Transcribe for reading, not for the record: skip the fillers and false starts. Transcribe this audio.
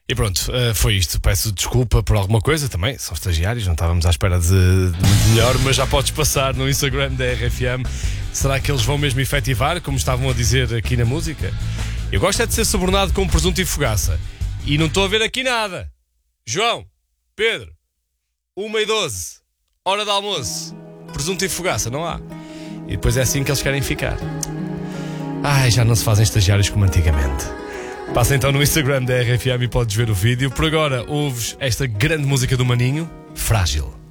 E pronto, foi isto. Peço desculpa por alguma coisa também. São estagiários, não estávamos à espera de muito melhor. Mas já podes passar no Instagram da RFM. Será que eles vão mesmo efetivar, como estavam a dizer aqui na música? Eu gosto é de ser subornado com presunto e fogaça. E não estou a ver aqui nada. João, Pedro, 1h12, hora de almoço, presunto e fogaça, não há. E depois é assim que eles querem ficar. Ai, já não se fazem estagiários como antigamente. Passa então no Instagram da RFM e podes ver o vídeo. Por agora, ouves esta grande música do Maninho, Frágil.